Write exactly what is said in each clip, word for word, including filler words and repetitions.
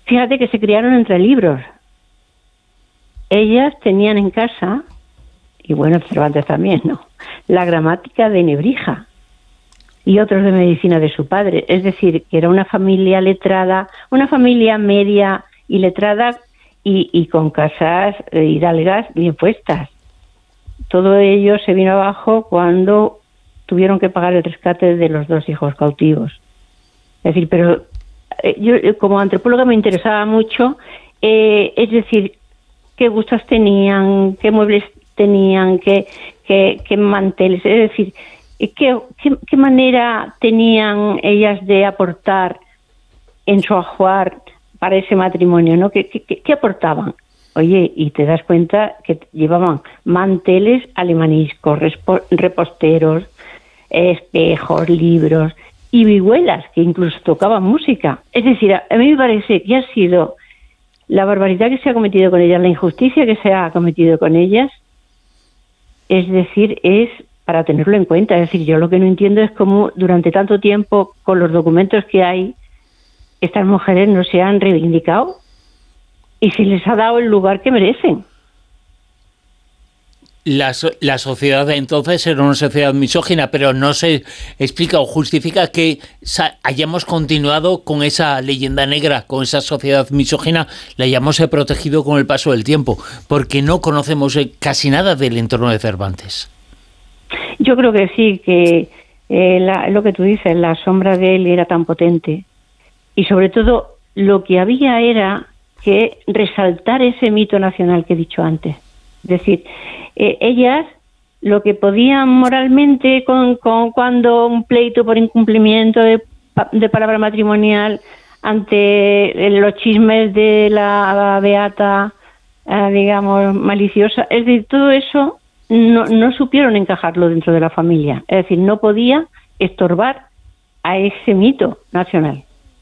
Fíjate que se criaron entre libros. Ellas tenían en casa, y bueno, Cervantes también, ¿no?, la gramática de Nebrija y otros de medicina de su padre. Es decir, que era una familia letrada, una familia media y letrada y, y con casas eh, hidalgas bien puestas. Todo ello se vino abajo cuando tuvieron que pagar el rescate de los dos hijos cautivos. Es decir, pero eh, yo como antropóloga me interesaba mucho, eh, es decir, qué gustos tenían, qué muebles tenían, qué, qué, qué manteles, es decir, qué, qué, qué manera tenían ellas de aportar en su ajuar para ese matrimonio, ¿no? ¿Qué, qué, qué aportaban? Oye, y te das cuenta que llevaban manteles alemaniscos, reposteros, espejos, libros y vihuelas, que incluso tocaban música. Es decir, a mí me parece que ha sido la barbaridad que se ha cometido con ellas, la injusticia que se ha cometido con ellas, es decir, es para tenerlo en cuenta. Es decir, yo lo que no entiendo es cómo durante tanto tiempo, con los documentos que hay, estas mujeres no se han reivindicado y se les ha dado el lugar que merecen. La, la sociedad de entonces era una sociedad misógina, pero no se explica o justifica que hayamos continuado con esa leyenda negra, con esa sociedad misógina, la hayamos protegido con el paso del tiempo, porque no conocemos casi nada del entorno de Cervantes. Yo creo que sí, que eh, la, lo que tú dices, la sombra de él era tan potente, y sobre todo lo que había era que resaltar ese mito nacional que he dicho antes. Es decir, eh, ellas lo que podían moralmente con, con cuando un pleito por incumplimiento de, de palabra matrimonial ante los chismes de la beata, eh, digamos, maliciosa, es decir, todo eso no, no supieron encajarlo dentro de la familia. Es decir, no podía estorbar a ese mito nacional,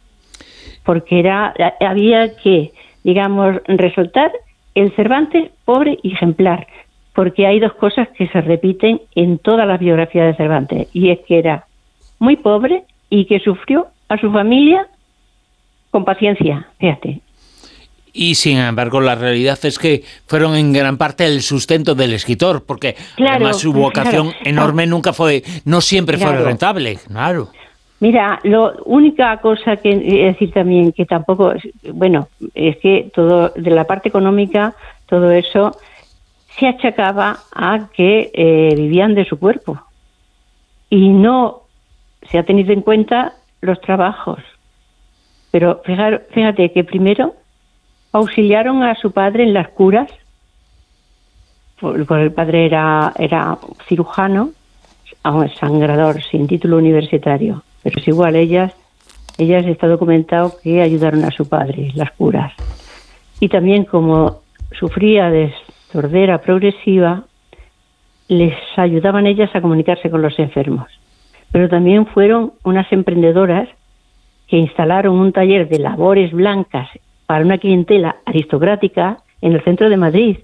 porque era había que, digamos, resaltar el Cervantes pobre y ejemplar, porque hay dos cosas que se repiten en todas las biografías de Cervantes, y es que era muy pobre y que sufrió a su familia con paciencia, fíjate. Y sin embargo la realidad es que fueron en gran parte el sustento del escritor, porque claro, además su vocación claro, enorme nunca fue, no siempre claro. fue rentable, claro. Mira, la única cosa que decir también que tampoco, bueno, es que todo de la parte económica, todo eso se achacaba a que eh, vivían de su cuerpo y no se ha tenido en cuenta los trabajos. Pero fíjate, fíjate que primero auxiliaron a su padre en las curas, porque el padre era, era cirujano, un sangrador sin título universitario. Pero es igual, ellas, ellas está documentado que ayudaron a su padre, las curas. Y también como sufría de sordera progresiva, les ayudaban ellas a comunicarse con los enfermos. Pero también fueron unas emprendedoras que instalaron un taller de labores blancas para una clientela aristocrática en el centro de Madrid.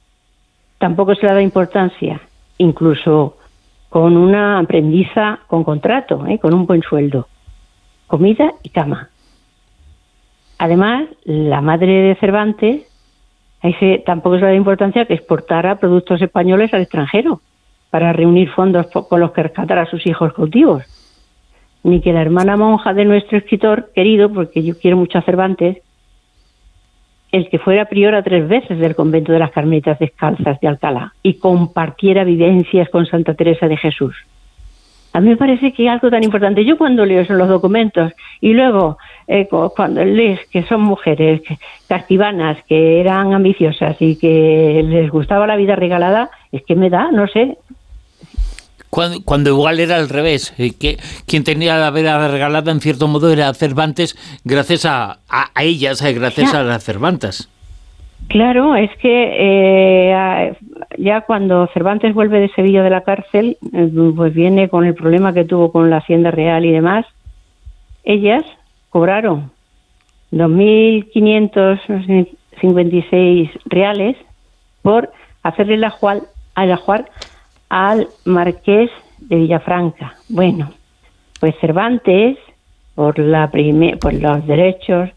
Tampoco se le da importancia, incluso con una aprendiza con contrato, ¿eh? con un buen sueldo, comida y cama. Además, la madre de Cervantes, ahí se, tampoco se le da importancia que exportara productos españoles al extranjero para reunir fondos con los que rescatar a sus hijos cautivos. Ni que la hermana monja de nuestro escritor querido, porque yo quiero mucho a Cervantes, el que fuera priora tres veces del convento de las Carmelitas Descalzas de Alcalá y compartiera vivencias con Santa Teresa de Jesús. A mí me parece que es algo tan importante. Yo cuando leo eso en los documentos y luego eh, cuando lees que son mujeres que, castivanas, que eran ambiciosas y que les gustaba la vida regalada, es que me da, no sé... Cuando, cuando igual era al revés, eh, que quien tenía la vida regalada en cierto modo era Cervantes, gracias a, a, a ellas, eh, gracias ya. a las Cervantas. Claro, es que eh, ya cuando Cervantes vuelve de Sevilla de la cárcel, eh, pues viene con el problema que tuvo con la Hacienda Real y demás. Ellas cobraron dos mil quinientos cincuenta y seis reales por hacerle el ajuar, el ajuar al marqués de Villafranca. Bueno, pues Cervantes, por la prime- por los derechos